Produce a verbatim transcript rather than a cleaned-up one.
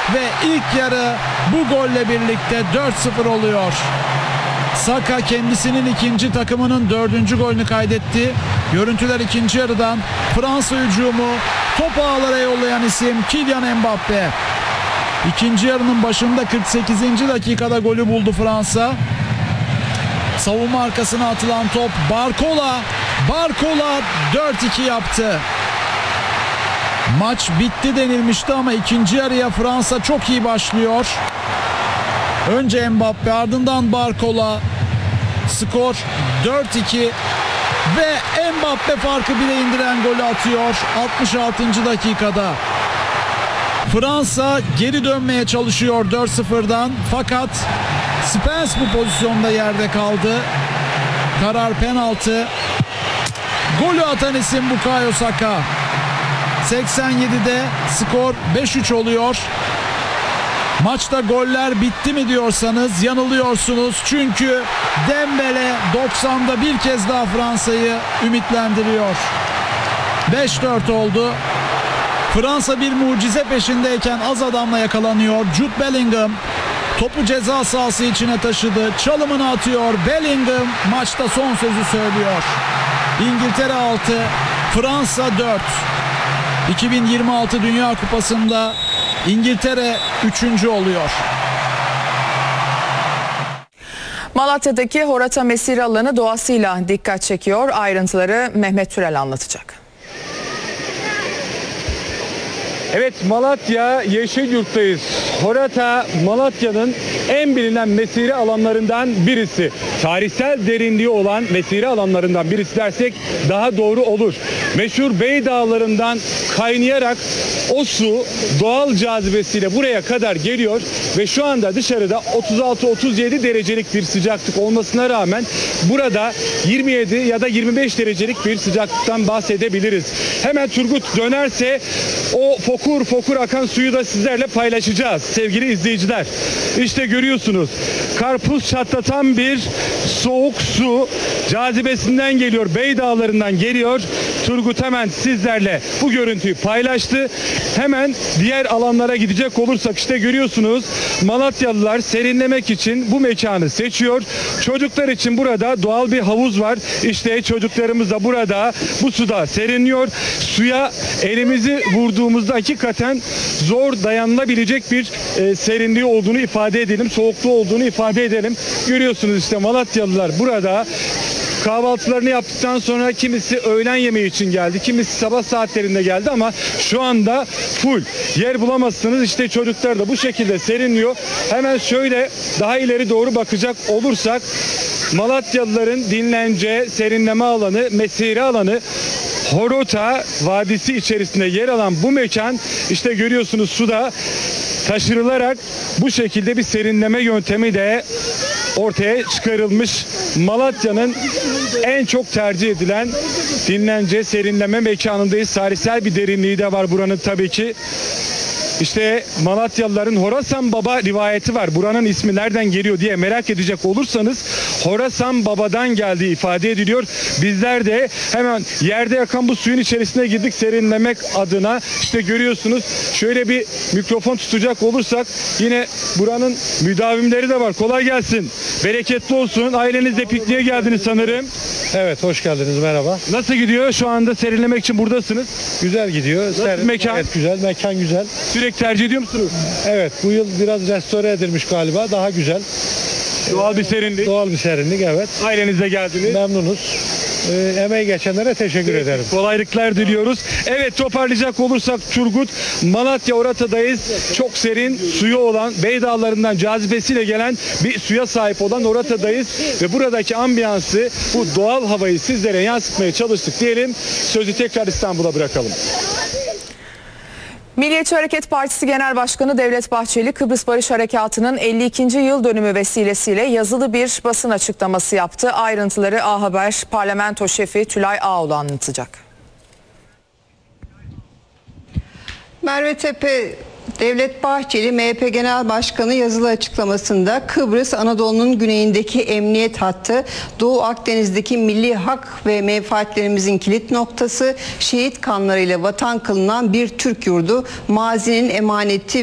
ve ilk yarı bu golle birlikte dört sıfır oluyor. Saka kendisinin ikinci, takımının dördüncü golünü kaydetti. Görüntüler ikinci yarıdan. Fransa hücumu, topu ağlara yollayan isim Kylian Mbappe. İkinci yarının başında kırk sekizinci dakikada golü buldu Fransa. Savunma arkasına atılan top Barcola. Barcola dört iki yaptı. Maç bitti denilmişti ama ikinci yarıya Fransa çok iyi başlıyor. Önce Mbappe, ardından Barcola. Skor dört iki ve Mbappe farkı bile indiren golü atıyor altmış altıncı dakikada. Fransa geri dönmeye çalışıyor dört sıfırdan, fakat Spence bu pozisyonda yerde kaldı. Karar penaltı. Golü atan isim Bukayo Saka. seksen yedide skor beş üç oluyor. Maçta goller bitti mi diyorsanız yanılıyorsunuz. Çünkü Dembele doksanda bir kez daha Fransa'yı ümitlendiriyor. beş dört oldu. Fransa bir mucize peşindeyken az adamla yakalanıyor. Jude Bellingham topu ceza sahası içine taşıdı. Çalımını atıyor. Bellingham maçta son sözü söylüyor. İngiltere altı, Fransa dört. iki bin yirmi altı Dünya Kupası'nda İngiltere üçüncü oluyor. Malatya'daki Horata Mesire alanı doğasıyla dikkat çekiyor. Ayrıntıları Mehmet Türel anlatacak. Evet, Malatya Yeşilyurt'tayız. Horata Malatya'nın en bilinen mesire alanlarından birisi. Tarihsel derinliği olan mesire alanlarından birisi dersek daha doğru olur. Meşhur Bey Dağları'ndan kaynayarak o su doğal cazibesiyle buraya kadar geliyor ve şu anda dışarıda otuz altı otuz yedi derecelik bir sıcaklık olmasına rağmen burada yirmi yedi ya da yirmi beş derecelik bir sıcaklıktan bahsedebiliriz. Hemen Turgut dönerse o fokur fokur akan suyu da sizlerle paylaşacağız sevgili izleyiciler. İşte görüyorsunuz, karpuz çatlatan bir soğuk su cazibesinden geliyor, Bey Dağları'ndan geliyor. Turgut hemen sizlerle bu görüntüyü paylaştı. Hemen diğer alanlara gidecek olursak işte görüyorsunuz, Malatyalılar serinlemek için bu mekanı seçiyor. Çocuklar için burada doğal bir havuz var. İşte çocuklarımız da burada bu suda serinliyor. Suya elimizi vurduğumuzda hakikaten zor dayanılabilecek bir e, serinliği olduğunu ifade edelim. Soğukluğu olduğunu ifade edelim. Görüyorsunuz işte Malatyalılar burada kahvaltılarını yaptıktan sonra kimisi öğlen yemeği için geldi, kimisi sabah saatlerinde geldi ama şu anda full. Yer bulamazsınız, işte çocuklar da bu şekilde serinliyor. Hemen şöyle daha ileri doğru bakacak olursak, Malatyalıların dinlence, serinleme alanı, mesire alanı Horata Vadisi içerisinde yer alan bu mekan, işte görüyorsunuz suda taşırılarak bu şekilde bir serinleme yöntemi de ortaya çıkarılmış. Malatya'nın en çok tercih edilen dinlence, serinleme mekanındayız. Tarihsel bir derinliği de var buranın tabii ki. İşte Malatyalıların Horasan Baba rivayeti var. Buranın ismi nereden geliyor diye merak edecek olursanız Horasan Baba'dan geldiği ifade ediliyor. Bizler de hemen yerde yakan bu suyun içerisine girdik serinlemek adına. İşte görüyorsunuz, şöyle bir mikrofon tutacak olursak yine buranın müdavimleri de var. Kolay gelsin. Bereketli olsun. Ailenizle pikniğe geldiniz sanırım. Evet, hoş geldiniz, merhaba. Nasıl gidiyor? Şu anda serinlemek için buradasınız. Güzel gidiyor. Serin, mekan? Evet, güzel, mekan güzel. Sürekli tercih ediyor musunuz? Evet, bu yıl biraz restore edilmiş galiba, daha güzel. Doğal bir serinlik. Doğal bir serinlik, evet. Ailenizle geldiniz. Memnunuz. Ee, emeği geçenlere teşekkür evet, ederim. Kolaylıklar diliyoruz. Evet, toparlayacak olursak Turgut, Malatya Horata'dayız. Çok serin suyu olan, Bey Dağları'ndan cazibesiyle gelen bir suya sahip olan Horata'dayız ve buradaki ambiyansı, bu doğal havayı sizlere yansıtmaya çalıştık diyelim. Sözü tekrar İstanbul'a bırakalım. Milliyetçi Hareket Partisi Genel Başkanı Devlet Bahçeli, Kıbrıs Barış Harekatı'nın elli ikinci yıl dönümü vesilesiyle yazılı bir basın açıklaması yaptı. Ayrıntıları A Haber Parlamento Şefi Tülay Ağoğlu anlatacak. Merve Tepe, Devlet Bahçeli, M H P Genel Başkanı yazılı açıklamasında Kıbrıs, Anadolu'nun güneyindeki emniyet hattı, Doğu Akdeniz'deki milli hak ve menfaatlerimizin kilit noktası, şehit kanlarıyla vatan kılınan bir Türk yurdu, mazinin emaneti